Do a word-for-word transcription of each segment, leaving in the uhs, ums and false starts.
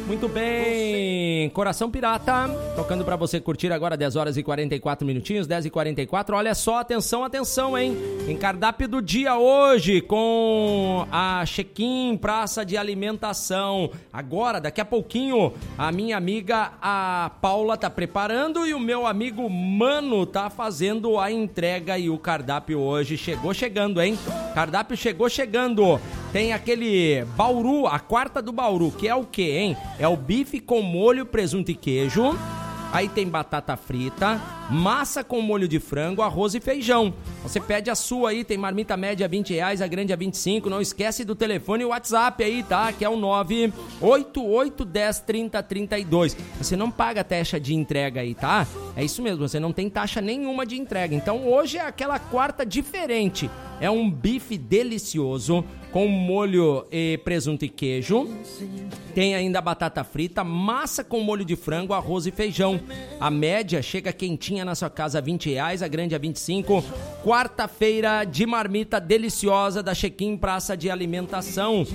Muito bem, Coração Pirata, tocando pra você curtir agora dez horas e quarenta e quatro minutinhos, dez e quarenta e quatro. Olha só, atenção, atenção, hein? Em cardápio do dia hoje, com a Check-in Praça de Alimentação. Agora, daqui a pouquinho, a minha amiga, a Paula, tá preparando e o meu amigo Mano tá fazendo a entrega e o cardápio hoje chegou chegando, hein? Cardápio chegou chegando. Tem aquele Bauru, a quarta do Bauru, que é o quê, hein? É o bife com molho, presunto e queijo. Aí tem batata frita, massa com molho de frango, arroz e feijão. Você pede a sua aí, tem marmita média vinte reais, a grande a vinte e cinco. Não esquece do telefone e o WhatsApp aí, tá? Que é o nove oito oito um zero trinta trinta e dois. Você não paga taxa de entrega aí, tá? É isso mesmo, você não tem taxa nenhuma de entrega. Então hoje é aquela quarta diferente. É um bife delicioso com molho e presunto e queijo. Tem ainda batata frita, massa com molho de frango, arroz e feijão. A média chega quentinha na sua casa a vinte reais, a grande a vinte e cinco. Quarta-feira de marmita deliciosa da Check-in Praça de Alimentação.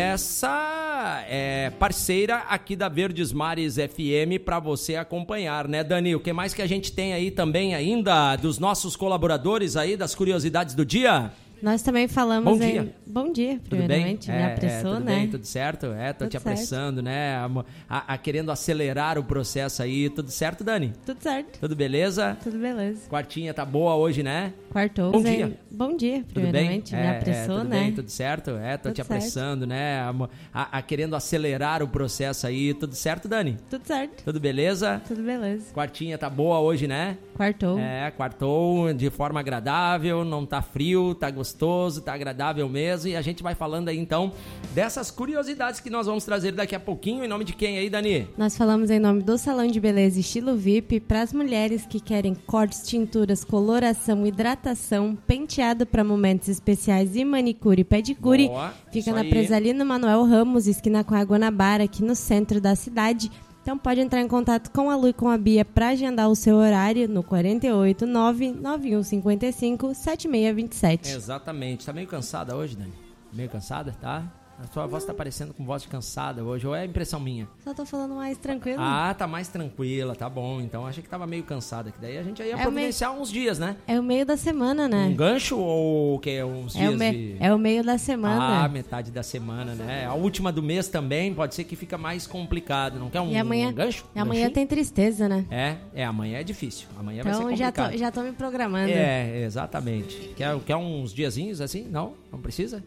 Essa é parceira aqui da Verdes Mares F M para você acompanhar, né, Dani? O que mais que a gente tem aí também ainda dos nossos colaboradores aí, das curiosidades do dia? Nós também falamos Bom dia. Em... Bom dia, primeiramente. Me é, apressou, é, tudo né? Bem, tudo certo? É, tô tudo te apressando, certo. né? A, a, a, querendo acelerar o processo aí. Tudo certo, Dani? Tudo certo. Tudo beleza? Tudo beleza. Quartinha tá boa hoje, né? Quartou. Bom dia. Bom dia, primeiramente. Tudo bem? Me é, apressou, é, tudo né? Bem, tudo certo? É, tô tudo te apressando, certo. né? A, a, a, querendo acelerar o processo aí. Tudo certo, Dani? Tudo certo. Tudo beleza? Tudo beleza. Quartinha tá boa hoje, né? Quartou. É, quartou de forma agradável, não tá frio, tá gostoso, tá agradável mesmo. E a gente vai falando aí, então, dessas curiosidades que nós vamos trazer daqui a pouquinho. Em nome de quem aí, Dani? Nós falamos em nome do Salão de Beleza Estilo V I P para as mulheres que querem cortes, tinturas, coloração, hidratação, penteado para momentos especiais e manicure e pedicure. Boa, Fica na Presalino Manuel Ramos, esquina com a Guanabara, aqui no centro da cidade. Então pode entrar em contato com a Lu e com a Bia para agendar o seu horário no quatro oito nove, nove um cinco cinco, sete seis dois sete. Exatamente. Tá meio cansada hoje, Dani? Meio cansada, tá? A sua voz tá parecendo com voz de cansada hoje, ou é impressão minha? Só tô falando mais tranquilo. Ah, tá mais tranquila, tá bom. Então achei que tava meio cansada, que daí a gente ia é providenciar meio... uns dias, né? É o meio da semana, né? Um gancho ou o que? Uns é dias o me... de... É o meio da semana. Ah, metade da semana, né? A última do mês também pode ser que fica mais complicado. Não quer um, e amanhã, um gancho? E amanhã tem tristeza, né? É, é, amanhã é difícil. Amanhã então, vai ser complicado. Então já tô, já tô me programando. É, exatamente. Quer, quer uns diazinhos assim? Não? Não precisa?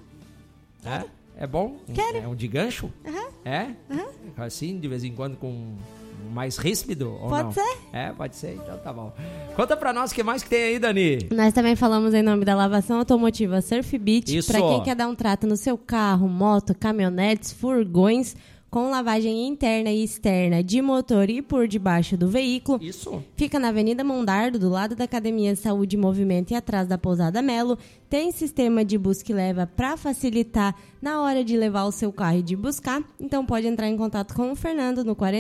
É? É bom? Quero. É um de gancho? Uhum. É? Uhum. Assim, de vez em quando com mais ríspido ou pode não? Pode ser. É, pode ser. Então tá bom. Conta pra nós o que mais que tem aí, Dani. Nós também falamos em nome da lavação automotiva Surf Beach. Isso. Pra quem quer dar um trato no seu carro, moto, caminhonetes, furgões, com lavagem interna e externa de motor e por debaixo do veículo. Isso. Fica na Avenida Mondardo, do lado da Academia Saúde e Movimento e atrás da Pousada Melo. Tem sistema de busca e leva para facilitar na hora de levar o seu carro e de buscar. Então pode entrar em contato com o Fernando no quarenta